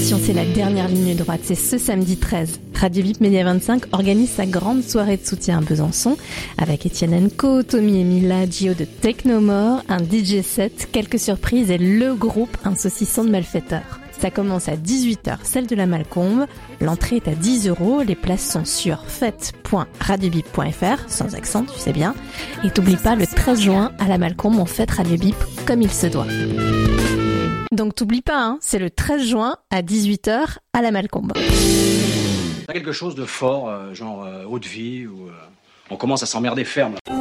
Attention, c'est la dernière ligne droite, c'est ce samedi 13. Radio Bip Média 25 organise sa grande soirée de soutien à Besançon avec Etienne Enco, Tommy et Mila, Gio de Technomore, un DJ set, quelques surprises et le groupe Un saucisson de malfaiteurs. Ça commence à 18h, celle de la Malcombe. L'entrée est à 10 €. Les places sont sur fête.radiobip.fr, sans accent, tu sais bien. Et t'oublies pas, le 13 juin, à la Malcombe, on fête Radio Bip comme il se doit. Donc t'oublies pas, hein, c'est le 13 juin à 18h à la Malcombe. Quelque chose de fort, genre eau de vie, où on commence à s'emmerder ferme.